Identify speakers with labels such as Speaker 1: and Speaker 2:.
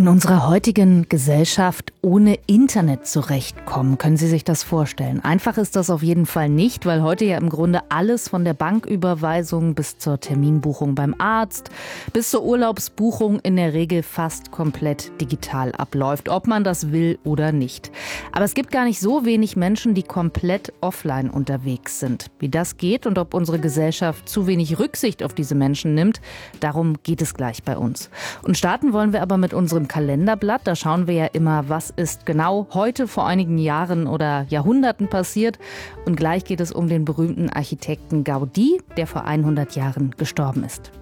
Speaker 1: In unserer heutigen Gesellschaft ohne Internet zurechtkommen, können Sie sich das vorstellen? Einfach ist das auf jeden Fall nicht, weil heute ja im Grunde alles von der Banküberweisung bis zur Terminbuchung beim Arzt, bis zur Urlaubsbuchung in der Regel fast komplett digital abläuft, ob man das will oder nicht. Aber es gibt gar nicht so wenig Menschen, die komplett offline unterwegs sind. Wie das geht und ob unsere Gesellschaft zu wenig Rücksicht auf diese Menschen nimmt, darum geht es gleich bei uns. Und starten wollen wir aber mit unserem Kalenderblatt. Da schauen wir ja immer, was ist genau heute vor einigen Jahren oder Jahrhunderten passiert. Und gleich geht es um den berühmten Architekten Gaudí, der vor 100 Jahren gestorben ist.